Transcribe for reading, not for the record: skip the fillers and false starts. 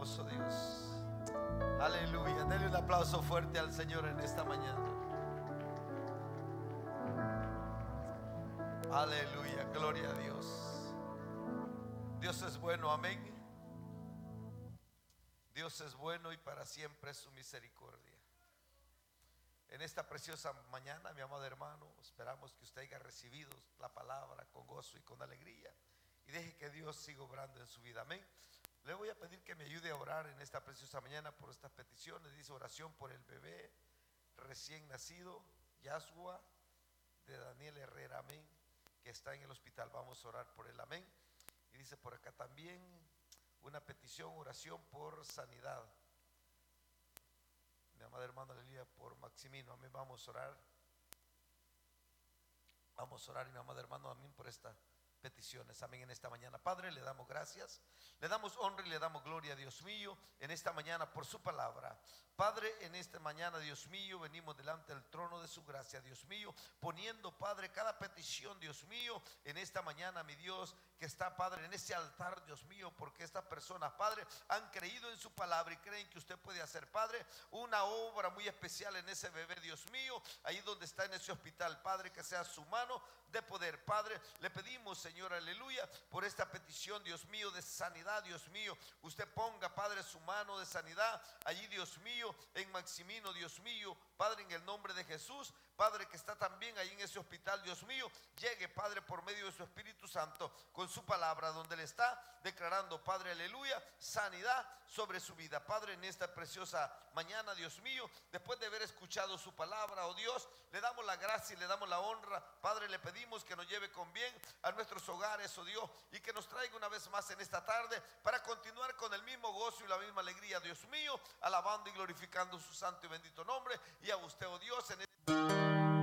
poderoso Dios. Aleluya. Denle un aplauso fuerte al Señor en esta mañana. Aleluya, gloria a Dios. Dios es bueno, amén. Dios es bueno y para siempre es su misericordia. En esta preciosa mañana, mi amado hermano, esperamos que usted haya recibido la palabra con gozo y con alegría y deje que Dios siga obrando en su vida, amén. Le voy a pedir que me ayude a orar en esta preciosa mañana por estas peticiones. Dice: oración por el bebé recién nacido, Yashua, de Daniel Herrera, amén, que está en el hospital. Vamos a orar por él, amén. Y dice por acá también una petición, oración por sanidad, mi amada hermana Lilia, por Maximino, amén. Vamos a orar, y mi amada hermano, amén, por estas peticiones, amén, en esta mañana. Padre, le damos gracias, le damos honra y le damos gloria, Dios mío, en esta mañana por su palabra. Padre, en esta mañana, Dios mío, venimos delante del trono de su gracia, Dios mío, poniendo, Padre, cada petición, Dios mío, en esta mañana, mi Dios, que está, Padre, en ese altar, Dios mío, porque estas personas, Padre, han creído en su palabra y creen que usted puede hacer, Padre, una obra muy especial en ese bebé, Dios mío, ahí donde está en ese hospital, Padre, que sea su mano de poder. Padre, le pedimos, Señor, aleluya, por esta petición, Dios mío, de sanidad, Dios mío, usted ponga, Padre, su mano de sanidad allí, Dios mío, en Maximino, Dios mío, Padre, en el nombre de Jesús. Padre, que está también ahí en ese hospital, Dios mío, llegue, Padre, por medio de su Espíritu Santo, con su palabra, donde le está declarando, Padre, aleluya, sanidad sobre su vida. Padre, en esta preciosa mañana, Dios mío, después de haber escuchado su palabra, oh Dios, le damos la gracia y le damos la honra. Padre, le pedimos que nos lleve con bien a nuestros hogares, oh Dios, y que nos traiga una vez más en esta tarde para continuar con el mismo gozo y la misma alegría, Dios mío, alabando y glorificando su santo y bendito nombre. Y a usted, oh Dios, en